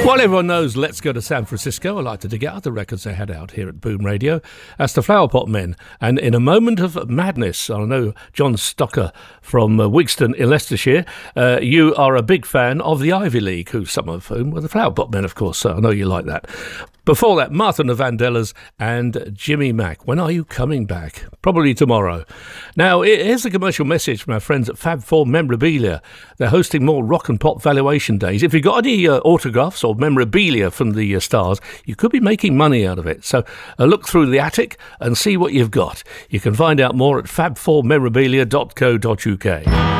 While everyone knows Let's Go to San Francisco, I like to dig out the records they had out here at Boom Radio. That's the Flower Pot Men. And in a moment of madness, I know John Stocker from Wigston in Leicestershire, you are a big fan of the Ivy League, who some of whom were the Flower Pot Men, of course, so I know you like that. Before that, Martha and the Vandellas and Jimmy Mack. When are you coming back? Probably tomorrow. Now, here's a commercial message from our friends at Fab Four Memorabilia. They're hosting more rock and pop valuation days. If you've got any autographs or memorabilia from the stars, you could be making money out of it. So look through the attic and see what you've got. You can find out more at fab4memorabilia.co.uk.